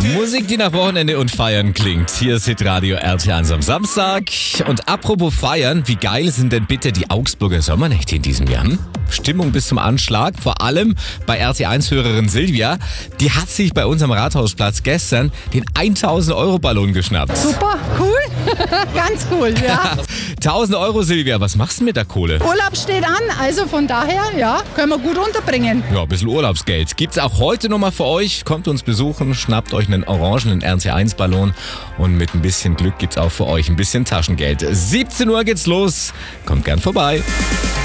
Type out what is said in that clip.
Musik, die nach Wochenende und Feiern klingt. Hier ist Hitradio RT1 am Samstag. Und apropos Feiern, wie geil sind denn bitte die Augsburger Sommernächte in diesem Jahr? Stimmung bis zum Anschlag, vor allem bei RT1-Hörerin Silvia. Die hat sich bei uns am Rathausplatz gestern den 1000-Euro-Ballon geschnappt. Super, cool. Ganz cool, ja. 1000 Euro, Silvia, was machst du mit der Kohle? Urlaub steht an, also von daher, ja, können wir gut unterbringen. Ja, ein bisschen Urlaubsgeld. Gibt's auch heute nochmal für euch. Kommt uns besuchen, schnappt euch einen orangenen RT1-Ballon und mit ein bisschen Glück gibt's auch für euch ein bisschen Taschengeld. 17 Uhr geht's los. Kommt gern vorbei.